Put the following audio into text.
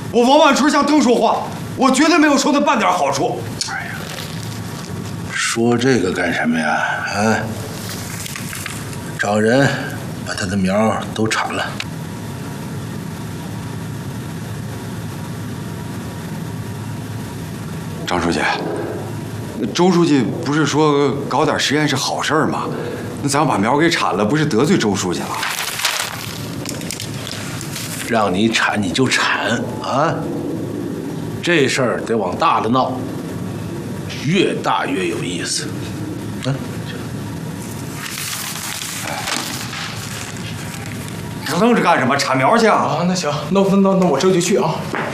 我王万春向邓说话，我绝对没有收他半点好处。 哎呀，说这个干什么呀？啊，找人把他的苗都铲了。 张书记，周书记不是说搞点实验是好事儿吗？那咱把苗给铲了，不是得罪周书记了？ 让你铲你就铲啊！这事儿得往大了闹，越大越有意思。 愣着干什么？铲苗去啊！ 啊，那行，那我这就去啊。